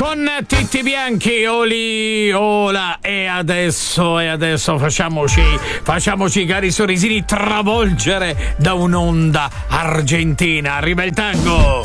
con Titti Bianchi, Oli, Ola, e adesso facciamoci cari sorrisini travolgere da un'onda argentina. Arriva il tango.